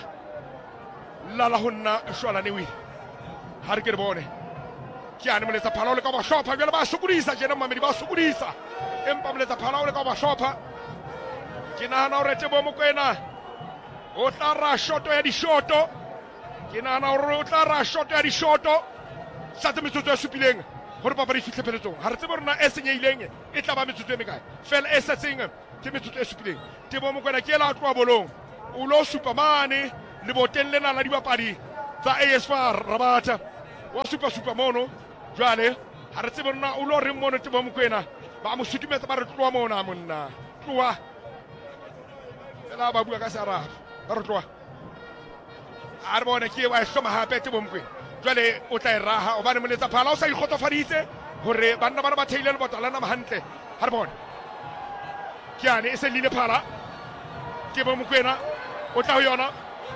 la la honna shwala ne wi ha re ke re bone ke ane moletsa phalo le ka ba hlopha jwale ba sokodisa jena mamedi ba sokodisa empa moletsa phalo le ka ba hlopha ke nahana hore Tebo Mokoena o tla ra shoto ya dishoto ke nahana hore o tla ra shoto ya dishoto sa tse metsotso ya supileng gore papadi e fitlhe pheletsong ga re tsebe rona e senyeileng e tla ba metsotso e mekae fela e setseng ke metsotso e supileng Tebo Mokoena ke ela a tloa bolong o lo supa mane leboteng lena la dibapadi tsa A S F A R Rabat wa supa-supa mono jwale ga re tsebe rona o lo reng mono Tebo Mokoena ba mo sutumetsa ba re tloa mona monna tloa fela ba bua ka searabe ba re tloa a re bone ke wa e hloma hape Tebo Mokoena jwale o tla e raha o bane moletsa phala o sa ikgotsofaditse gore banna ba ba theile le botala nama hantle ha re bone ke ane e se lile phala Tebo Mokoena o tla ho yona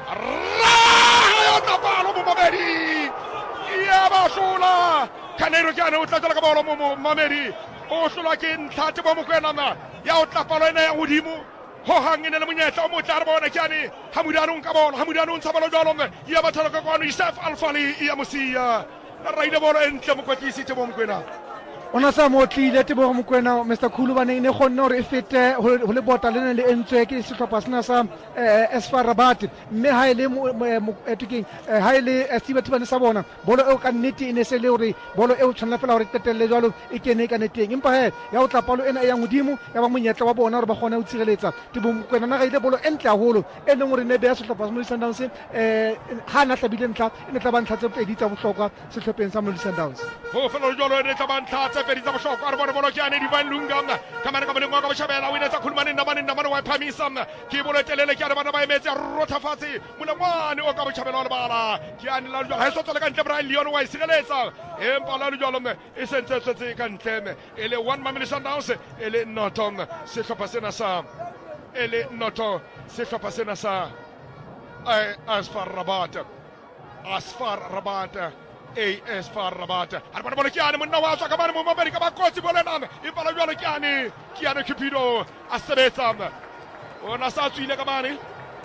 raha yona palo mo Mamedi ya ba hlola Khanelo ke ane o tla tsela ka bolo mo Mamedi o hlola ke ntlha Tebo Mokoena na ya o tla palo ena ya godimo ho hangene le monyetla o motle a re bone ke ane Hamudano ka bolo Hamudano ntsha bolo jalo ya bathalo ka kwano Yusuf Alfali ya mosia ra ile bolo entle mokwatlisi Tebo Mokoena ona sa mo tlile Tebo Mokoena Mister Khulu ba ne ne gonna gore e fete ho le bota le ne le entswe ke setlhopha sena sa A S F A R Rabat mme ha ile etukeng ha ile Steve Tibane sa bona bolo e ka nnete ine se le hore bolo e o tshwanela fela hore tetelle jalo e kene ka neteng empa he ya o tla palo ena e yang modimo ya ba monyetla wa bona hore ba gone ho tsireletsa Tebo Mokoena na ga ile bolo entle haholo e leng hore ne be ya setlhopha sa Mamelodi Sundowns eh ha na tlabile ntla e ne tla ba ntla tse pedi tsa bohlokwa setlhopheng sa Mamelodi Sundowns ho fela jalo ne tla ba ntla tse pedi tsa bohlokwa re bone bolo ke ane Divine Lunga kamane ka boleng wa ka boshabela o inetsa khulumane nna bane nna bane wa phamisa ke bolo telele ke ane bana ba emetse rothafatse molangwane o ka boshabela le bala ke ane la jalo ha so tsela ka ntle Brian Leon wa isireletsa empa la jalo e sentse tsetse ka ntle ele one Mamelodi Sundowns ele notom se hlopha sena sa ele noto se hlopha sena sa A S F A R Rabat A S F A R Rabat A S F A R Rabat ha bona bona ke ane monna wa tswa ka bana mo Mamedi ka ba kotsi bolena e pala jwalo ke ane ke ane Cupido a sebetsa ona sa tswile ka bane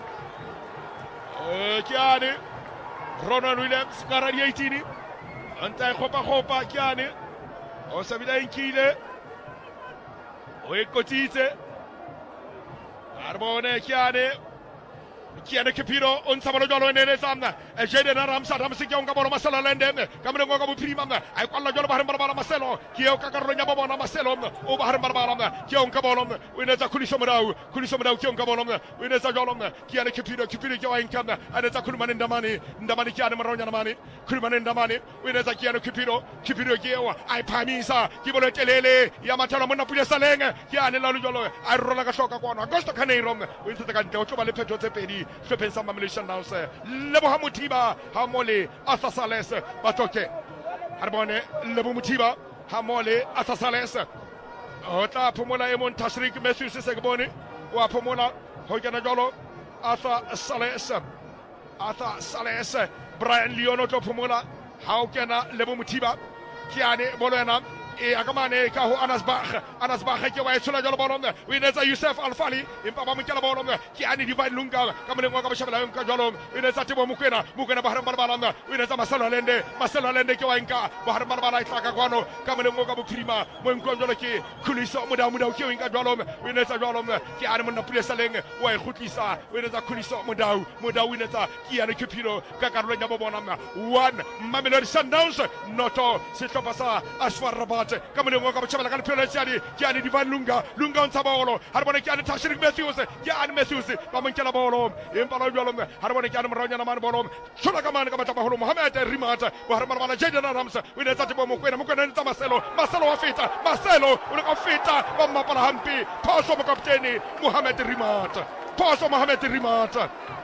eh ke ane Ronald Williams ka radio eighteen anta e khopa khopa ke ane o sa bila inkile o e kotitse ha bona ke ane Kiana Cupido on sabalo jalo nene samna e jede na ramsa ramsi ke on ka bolo Marcelo Lende kamne ngo ka bu prima ay kwalla jolo bahar barbara Marcelo ki o ka garro nya bobo na Marcelo o bahar barbara ki on ka bolo wina za kuliso mdaw kuliso mdaw ki on ka bolo wina za jolo Kiana Cupido Cupido ki wa inkam ana za kulmane ndamani ndamani ki ana maronya ndamani kulmane ndamani wina za Kiana Cupido Cupido ki o ay pamisa ki bolo telele ya matalo mona pule salenge ki ana la jolo ay rola ka shoka kwa Augusto Caneiro wina za ka nto ba le phetho tse pedi Hlopeng sa Mamelodi Sundowns Leboha Mothiba ha mole Arthur Sales batoke ha re bone Leboha Mothiba ha mole Arthur Sales o tla phomola e mon Tashrik Matthews se ke bone wa phomola ho kena jalo Arthur Sales Arthur Sales Brian Leon o tla phomola ha o kena Leboha Mothiba ke ane bolo ena e akamane ka ho Anas Bach Anas Bach ke wa etshola jalo bolo o inetsa Yusuf Alfali empa ba mokela bolo ke ane Divine Lunga ka mone ngwa ka boshabela ka jalo o inetsa Tebo Mokoena Mokoena ba hare barbala o inetsa Marcelo Lende Marcelo Lende ke wa inka ba hare barbala e tlaka kwano ka mone ngwa ka boprima mo ngwa jalo ke Khuliso moda moda ke o inka jalo o inetsa jalo ke ane monna pulesa leng wa e khutlisa o inetsa Khuliso moda moda o inetsa ke ane Cupido ka karolo nya bobona one Mamelodi Sundowns noto se hlopha sa A S F A R Rabat ka mone ngwa ka boshabela ka lepelo tsiani ke ane Divine Lunga Lunga on sabolo ha re bone ke ane Tashrik Matthews ke ane Matthews ba monkela bolo empa la jalo ha re bone ke ane moronya na man bolo tshola ka man ka batla baholo Mohamed Rimat bo hare bana Jayden Rams o ne tsa Tebo Mokoena Mokoena ne tsa Marcelo Marcelo wa feta Marcelo o ne ka feta ba mmapala hampi phoso mo kapteni Mohamed Rimat phoso Mohamed Rimat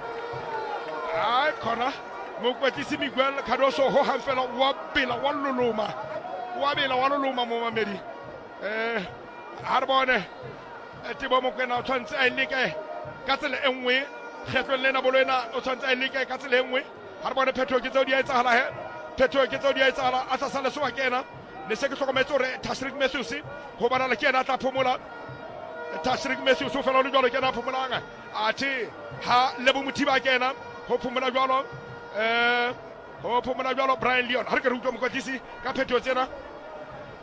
ai khona mokwetlisi Miguel Cardoso ho hanfela wa bela wa loloma wa bela wa loloma mo Mamedi eh ha re bone Tebo Mokoena o tshwantse a leke ka tsela e nngwe kgetlo lena bolo ena o tshwantse a leke ka tsela e nngwe ha re bone phetho ke tseo di a etsahala he phetho ke tseo di a etsahala a tsa sala soa kena le se ke hlokometse hore Tashrik Matthews ho bana le kena tla phomola Tashrik Matthews o fela le jalo kena phomolanga athe ha Leboha Mothiba kena ho phomola jalo eh ho phomola jalo Brian Leon ha re ke re utlwa mokwatlisi ka phetho tsena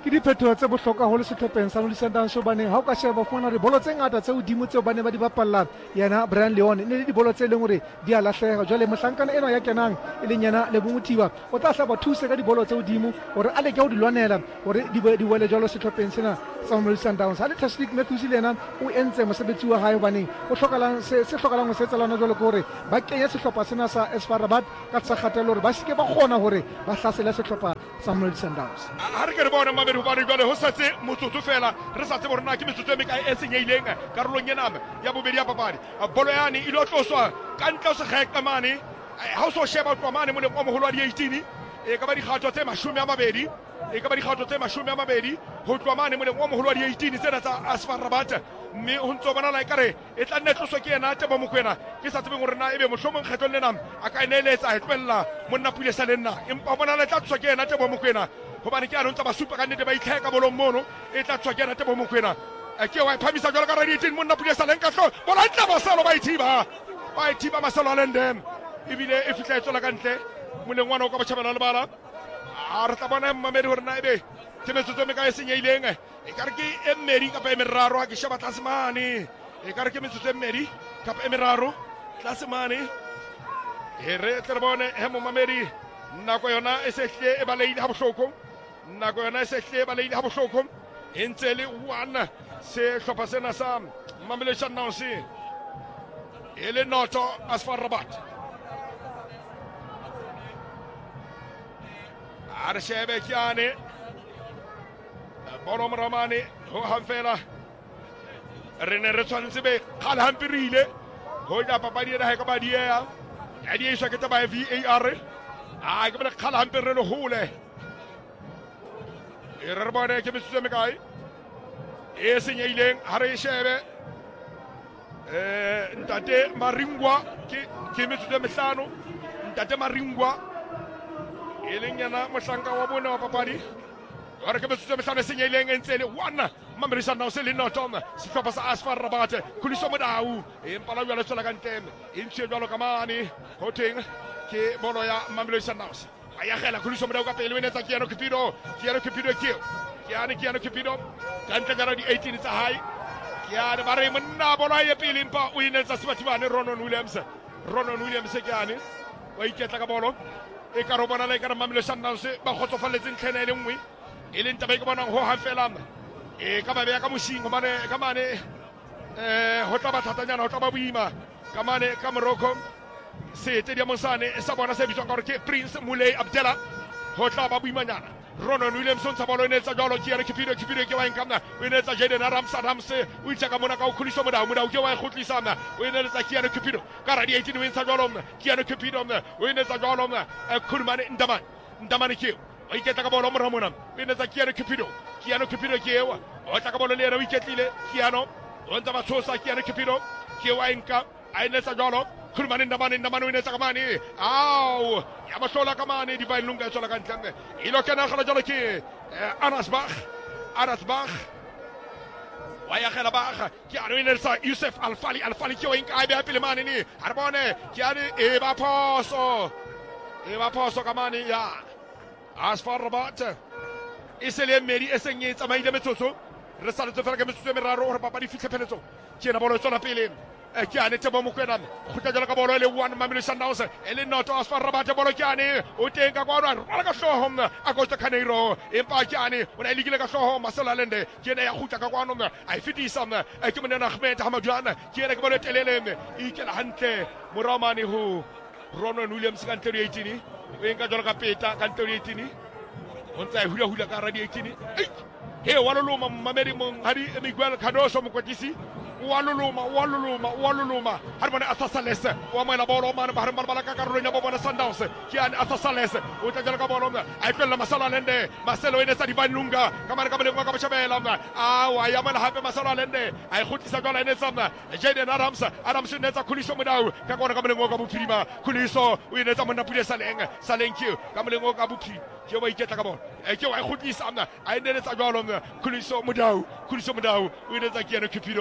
ke diphetoho tse bohlokwa haholo sehlopheng sa Mamelodi Sundowns hobane ha o ka sheba fumana re bolo tse ngata tse hodimo tseo bane ba di bapalla yena Brian Leon ne le dibolo tse leng hore di a lahlega jwale mohlankana ena ya kenang e leng yena le Mothiba o tla hla ba thuse ka dibolo tse hodimo hore a leke ho di lwanela hore di di wele jwalo sehlopheng sena sa Mamelodi Sundowns ha le Tastic Matthews le yena o entse mosebetsi wa hae hobane o hlokalang se se hlokalang se tsalana jwalo ke hore ba kenya sehlopha sena sa S V R Rabat ka tsa kgatelo hore ba seke ba kgona hore ba hlasela sehlopha sa Mamelodi Sundowns. Ha re ke re bona Mamelodi ba re jwale ho setse motsotso fela re sa tsebe rona ke metsotso e mekae e senyehileng karolong ena ya bobedi ya papadi bolo yani e lo tloswa ka ntle o se kgeka mane ha o so sheba twa mane moleng o moholo wa di eighteen e ka ba dikgato tse mashome a mabedi e ka ba dikgato tse mashome a mabedi ho twa mane moleng o moholo wa di eighteen tsena tsa S V R Rabat mme ho ntso bona la ekare e tla nne tloswa ke yena Tebo Mokoena ke sa tsebeng hore na ebe mohlomong kgetlo lena a ka eneletsa e tlwella monna Pule sa lena empa bona la tla tloswa ke yena Tebo Mokoena hobane ke a ntse ba supa ka nnete ba itlheka bolong mono e tla tloswa ke yena Tebo Mokoena ke wa phamisa jwalo ka radio eighteen monna Pule sa leng ka tlo bona ntla Marcelo ba ithiba ba ithiba Marcelo Allendem ebile e fitla e tswela ka ntle moleng wana o ka botjhabela le bala a re tla bona Mamedi hore na ebe ke metsotso me ka e senyehileng e ka re ke e mmedi kapa e meraro ha ke sheba tlase mane e ka re ke metsotso e mmedi kapa e meraro tlase mane e re tle re bone he mo Mamedi nako yona e se hle e baleile ha bohloko nako yona e se hle e baleile ha bohloko e ntse le one se hlopha sena sa Mamelodi Sundowns e le noto S V R Rabat a re shebe kyane bolo moramane ho hanfela re ne re tshwanetse be kgale hampirile ho ja papadi ena ha ka ba dia ya di iswa ke taba V A R a ke bele kgale hampire le hole e re bone ke metsotso me kae e senyehileng ha re shebe eh ntate Maringwa ke ke metsotso e mehlano ntate Maringwa e leng yana mohlanka wa bona wa papadi ore ke metsotso e mehlano e senyehileng e ntse le one Mamelodi Sundowns le noto sehlopha sa S V R Rabat Khuliso Modau empa la jwale tswela ka ntle e ntse jwalo ka mane ho teng ke bolo ya Mamelodi Sundowns a ya gela Khuliso Modau ka pele wenetsa Kiano Cupido Kiano Cupido ke Kiano Kiano Cupido ka ntle ka di eighteen tsa hae Kiano ba re monna bolo ya pele empa o inetsa Sebathibane Ronon Williams Ronon Williams ke yane wa iketla ka bolo e ka ro bona le ka Mamelodi Sundowns ba khotsofalletse ntlhena e le nngwe e leng taba e ke bonang ho hanfela e ka ba beya ka mosing hobane ka mane eh ho tla ba thatanyana ho tla ba boima ka mane ka Morocco se stadium sane sa bona se bitswang ka hore ke Prince Moulay Abdallah ho tla ba boimanyana Ronon Williamson sa bolo ne tsa jalo ke yare ke pide ke pide ke wa enkamna o ne tsa Jaden Adams Adams o itsa ka mona ka o Khuliso Modau Modau ke wa e khutlisana o ne tsa ke yare ke pide ka radio eighteen o ntsa jalo ke yare ke pide o ne tsa jalo e Khulumane Ndamane Ndamane ke o iketla ka bolo mora mona o ne tsa ke yare ke pide Kiano Cupido ke wa o tla ka bolo le yena o iketlile Kiano o ntsa ba tshosa Kiano Cupido ke wa enka a ine tsa jalo Khulumane Ndamane Ndamane o ine tsa ka mane au ya mahlola ka mane di ba ilunga tswela ka ntle e lo kana gala jalo ke Anas Bach Anas Bach wa ya gela Bach ke ano ine tsa Yusuf Alfali Alfali ke wa enka a be apile mane ni ha re bone ke ane e ba phoso e ba phoso ka mane ya S V R Rabat e se le mmedi e seng e tsamaile metsotso re sa letso fela ka metsotso e meraro hore papadi fitlhe pheletso ke ena bolo e tswela pele e ke ane Tebo Mokoena khutla jalo ka bolo e le one Mamelodi Sundowns e le noto S V R Rabat bolo ke ane o teng ka kwana rwala ka hloho a Costa Caneiro empa ke ane o na iligile ka hloho Marcelo Allende ke ena ya khutla ka kwana a fitisa e ke mona Ahmed Hamadouane ke ena ke bolo telele e ke la hantle moramane ho Ronon Williams ka ntle eighteen o enka jalo ka peta ka ntle eighteen on tsa hula hula ka radio eighteen he wa loloma Mamedi Monghadi Miguel Cardoso mokwetisi wa loloma wa loloma wa loloma ha bona Athasales wa moela bolo mane ba re mala ka karolo nya bona Sundowns ke an Athasales o tla jala ka bolo a ipela Marcelo Allende Marcelo ene sa di banlunga ka mane ka mane ka bachabela a wa ya mala hape Marcelo Allende a ikhutlisa jala ene samna Jaden Adams Adams ne tsa Khuliso Modau ka kona ka mane ka bophirima Khuliso o ene tsa monna Pule Saleng Saleng ka mane ka bophirima ke wa iketla ka bona e ke wa ikhutlisa amna a ene tsa jalo Khuliso Modau Khuliso Modau o ene tsa Kiano Cupido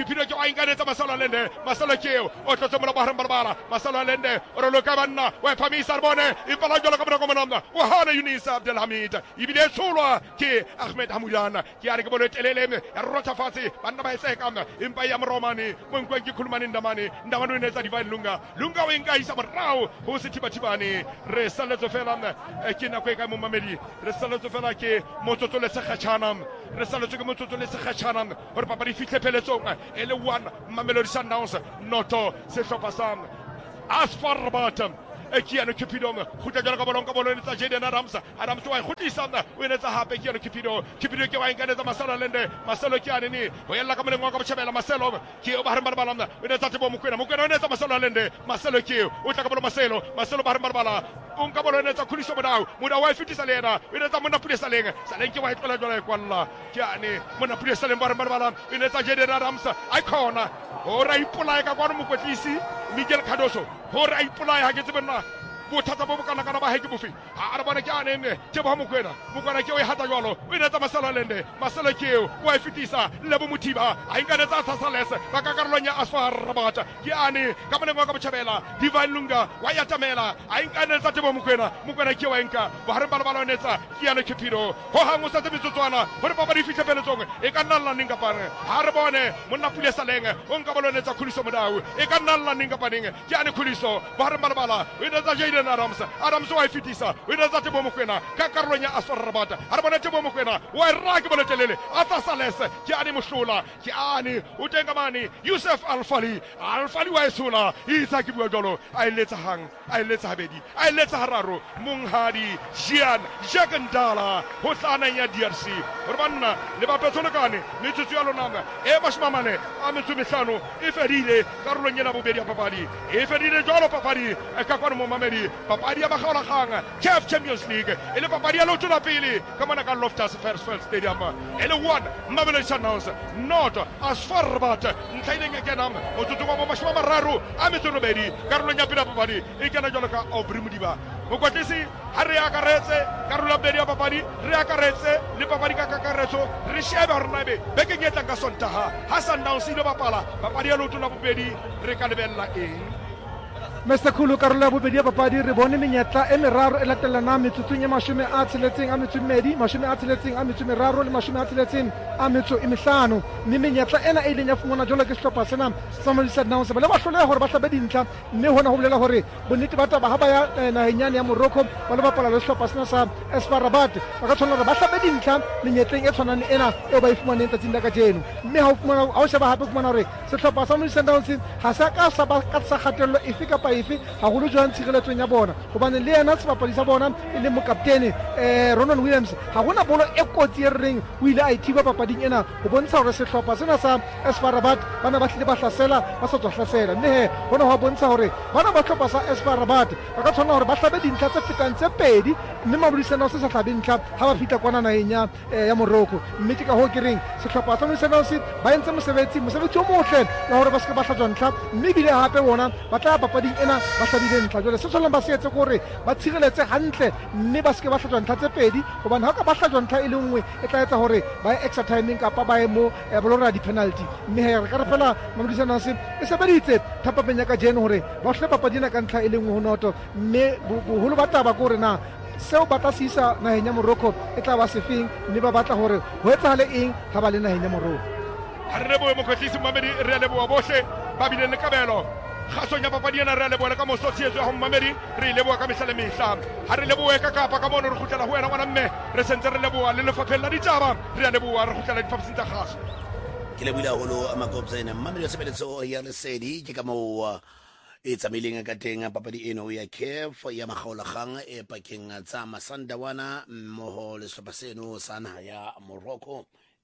Kipiro ke wa inganetsa Masalo Lende Masalo ke o tlotse mola bahara barbara Masalo Lende o re loka banna wa phamisa bone impala jola ka bona ko monamna wa hana Yunus Abdul Hamid ibile tsolwa ke Ahmed Hamudana ke are ke bolo telele ya rotha fatse banna ba ise ka impa ya Romani monkwe ke khulumani ndamani ndamani ne tsa divine lunga lunga o inga isa morao ho se tibatibane re saletso fela ke na ko ka mo mamedi re saletso fela ke motsotso le se khatshana re saletso ke motsotso le se khatshana hore papa di fihle peletsong ele one Mamelodi Sundowns noto se hlopa sam Asfar Rabat Kiano Cupido khuta jala ka bolong ka bolong tsa Jaden Adams Adams wa khutisa o enetsa hape Kiano Cupido Cupido ke wa inganetsa Masalo Lende Masalo ke anene o yella ka moleng wa ka botshebela Maselo ke o bahara barbala o enetsa tebo mokwena mokwena o enetsa Masalo Lende Masalo ke o tla ka bolong Maselo Maselo bahara barbala o nka bolong enetsa khuliso modao modao wa fitisa lena o enetsa mona pulesa leng saleng ke wa itlola jala kwalla ke ane mona pulesa leng bahara barbala o enetsa Jaden Adams icona o ra ipolaya ka kwa mokwetlisi Miguel Cardoso ho ra ipolaya ha ke tsebena bothata bo bokana kana ba heke bofe a re bona ke ane mme ke ba mokwena mokwena ke o hata jwalo o inetsa Masalo Lende Masalo ke o wa fitisa le bo mothiba a inganetsa tsasalese ba ka karolonya Asfar Rabat ke ane ka mone mo ka botjhabela Divine Lunga wa ya tamela a inganetsa tebo mokwena mokwena ke wa enka ba hare bala bala netsa ke ane Kipiro ho hango sa tebitsotswana hore ba ba di fitlhe peletsong e ka nna la ninga pane ha re bone monna pulesa leng o nka bolo netsa khuliso modao e ka nna la ninga paneng ke ane khuliso ba hare bala bala o inetsa Jaden Adams Adams wa fitisa o inetsa tebo mokwena ka karolonya Asfar Rabat ha re bona tebo mokwena wa ra ke bolo telele ata salese ke ane moshlola ke ane o tenga mane Yusuf Alfali Alfali wa esula itsa ke bua jolo a iletsa hang a iletsa habedi a iletsa hararo Monghadi Jean Jagandala ho tsana ya D R C re banna le ba petsolekane metsotso ya lona e bashmamane a metsomehlano e fedile karolong ena bobedi ya papadi e fedile jolo papadi e ka kwa mo mamedi papadi ya bakhola khanga C A F Champions League ele papadi ya lotula pele ka mona ka Loftus Versfeld Stadium ele one Mamelodi Sundowns not Asfar Rabat ntlaile ke kenam motsotso wa mashwa mararo a metsolobedi karolong ya pele papadi e kana jolo ka Aubrey Mudiba mokwatisi ha re akaretse karolo ya bedi ya papadi re akaretse le papadi ka kakaretso re shebe hore nabe beke nyetla ka Sontaha ha Sundowns ile bapala papadi ya lotula bobedi re ka lebella eng Mister Khulu karolo ya bobedi ya papadi re bone menyetla e meraro e latelana metsotsong ya mashome a tsheletseng a metso mmedi mashome a tsheletseng a metso meraro le mashome a tsheletseng a metso e mehlano mme menyetla ena e ileng ya fumana jwalo ke sehlopha sena sa Mamelodi Sundowns ba le ba hloleha hore ba hlabe dintlha mme hona ho bolela hore bonnete ba taba ha ba ya naheng yane ya Morocco ba le bapala le sehlopha sena sa Asfar Rabat ba ka tshwana hore ba hlabe dintlha menyetleng e tshwanang ena eo ba e fumaneng tsatsing la kajeno mme ha o fumana ha o sheba hape fumana hore sehlopha sa Mamelodi Sundowns ha sa ka sa ba ka sa kgatello efe kapa efe haholo jwang tshireletsong ya bona hobane le yena sebapadi sa bona e le mokaptene eh Ronan Williams ha hona bolo e kotsi e reng o ile a ithiba papading ena ho bontsha hore sehlopha sena sa Asfar Rabat bana ba hlile ba hlasela ba sa tswa hlasela mme he hona ho bontsha hore bana ba hlopha sa Asfar Rabat ba ka tshwana hore ba hlabe dintlha tse fetang tse pedi mme Mamelodi Sundowns se sa hlabe dintlha ha ba fitla kwana naheng ya ya Morocco mme ke ka ho ke reng sehlopha sa Mamelodi Sundowns ba entse mosebetsi mosebetsi o motle la hore ba se ka ba hlajwa ntlha mme bile hape bona ba tla papading ena ba hlabile ntlha jwale se tshwanang ba se etse gore ba tshireletse hantle mme ba se ke ba hlajwa ntlha tse pedi hobane ha ka ba hlajwa ntlha e le nngwe e tla etsa hore ba ye extra timing kapa ba ye mo bolora di penalty mme he re ka re fela Mamelodi Sundowns e sebeditse thapapeng ya ka jeno hore ba hle papadina ka ntlha e le nngwe ho noto mme boholo ba taba ke hore na seo ba tla sisa naheng ya Morocco e tla ba sefeng mme ba batla hore ho etsahale eng ha ba le naheng ya Morocco ha re lebohe mokwetlisi Mamedi re leboha bohle ba bile le kabelo kgasong ya papadi ena re leboha ka moso tshehetso ya ho Mamedi re leboha ka mehla le mehla ha re lebohe ka kapa ka mono re kgutlela ho wena ngwana mme re sentse re leboha le lefapheng la ditaba re leboha re kgutlela diphaposing tsa kgaso ke lebohile haholo Makobza ena Mamedi wa sebeletso ya lesedi ke ka moo e tsamaileng ka teng papadi eno ya C A F ya makgaolakgang e pakeng tsa Masandawana mmoho le sehlopha seno sa naha ya Morocco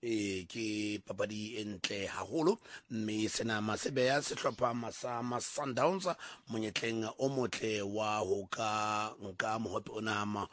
e ke papadi entle haholo mme sena masebeya sehlopha sa Sundowns monyetleng o motle wa ho ka nka mohope onama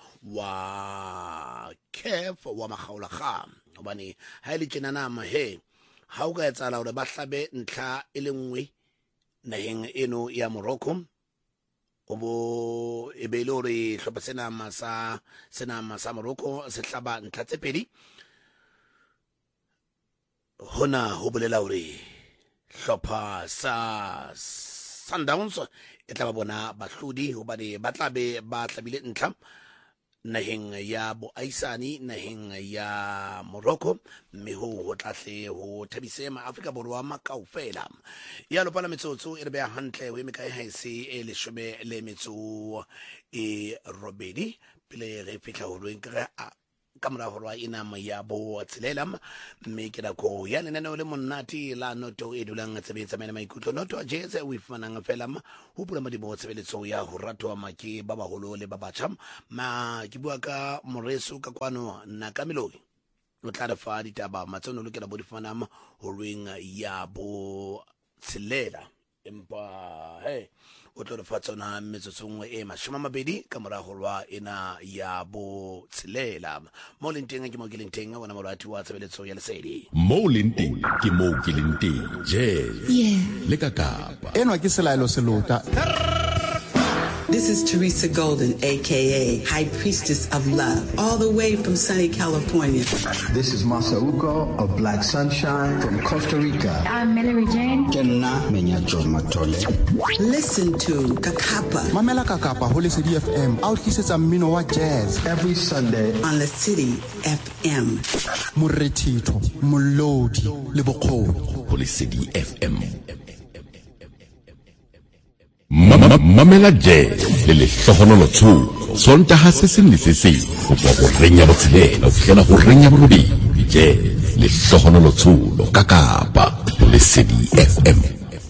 wa C A F wa makgaolakgang hobane ha ile tjena nama he ha o ka etsa la hore ba hlabe ntlha e le nngwe naheng eno ya Morocco o bo e be le hore hlopha sena masa sena masa Morocco se hlaba ntlha tse pedi hona ho bolela hore hlopha sa Sundowns e tla ba bona bahlodi hobane ba tla be ba tlabile ntlha naheng ya boaisani naheng ya Morocco mme ho ho tlahle ho thabise ma Afrika Borwa makaofela ya lo pala metsotso e re be hantle ho emeka e haese e le shome le metso e robedi pele re fitla ho lweng ka kamora horwa ina ya bo tshelela mme ke da go ya nene le monati la noto e dulang tsebetsa mena maikutlo noto a jetse o ifanang fela ho pula madimo tshebeletso ya ho ratwa make ba baholo le ba batjha ma ke bua ka moreso ka kwano na ka meloi o tla fa ditaba matsono lokela bo difana ho lweng ya bo tshelela empa hey o tlo fa tsona metsotsongwe e mashoma mabedi ka morago lwa ena ya bo tshelela mo lenteng ke mo ke lenteng bona morati wa tshebeletso ya lesedi mo lenteng ke mo ke lenteng je yeah le ka kapa enwa ke selaelo selota. This is Teresa Golden, a k a. High Priestess of Love, all the way from sunny California. This is Masauko of Black Sunshine from Costa Rica. I'm Mallory Jane. Kenna Menyacho Matole. Listen to Kakapa. Mamela Kakapa, Holy City F M, out kisses a mino wa jazz. Every Sunday on the City F M. Muretito, Mulodi, Liboko. Holy City F M. Mamela jazz le le hlohonolo tsho sonta ha se se le se se go bwa go renya botshelela o fihlela go renya borobi jazz le hlohonolo tsho lo ka Kapa le City F M.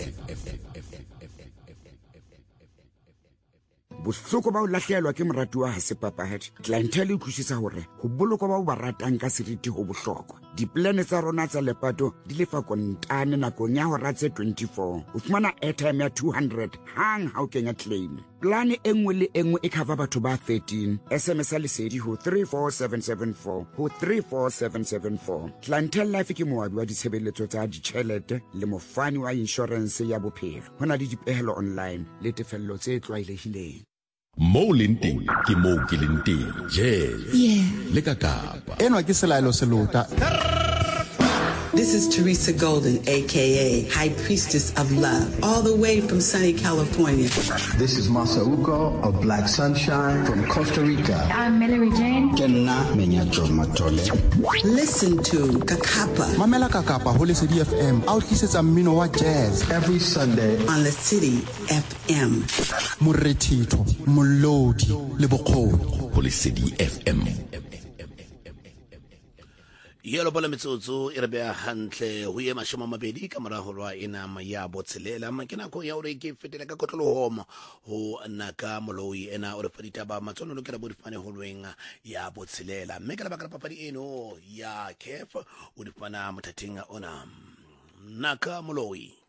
bohloko ba o lahlehelwa ke morati wa hase papahadi clientele e utlwisisa hore ho bolokwa ba o ba ratang ka seriti ho bohlokwa diplane tsa rona tsa lepato di lefa kontane nakong ya hora tse twenty-four o fumana airtime ya two hundred hang ha o kenya claim plane e nngwe le e nngwe e cover batho ba thirteen sms lesedi ho three four seven seven four ho three four seven seven four clientele life ke moabi wa ditshebeletso tsa ditjhelete le mofani wa insurance ya bophelo hona le dipehelo online le tefello tse tlwaelehileng mo lenteng ke mo ke lenteng je yeah le ka Kapa enwa ke selaelo selota. This is Teresa Golden, a k a. High Priestess of Love, all the way from sunny California. This is Masauko of Black Sunshine from Costa Rica. I'm Mallory Jane. Kenna Menyacho Matole. Listen to Kakapa. Mamela Kakapa, Holy City F M, out kisses a mino wa jazz. Every Sunday on the City F M. Muretito, Mulodi, Liboko. Holy City F M. yelo bala metsotso e re bea hantle ho ye mashoma mabedi ka morago lwa ena ya botshelela makena ko ya ore ke fetela ka kotlolohomo ho naka moloi ena o re fa ditaba matsono lokela bo difane ho lweng ya botshelela mme ka lebaka la papadi eno ya C A F o difana mothating ona naka moloi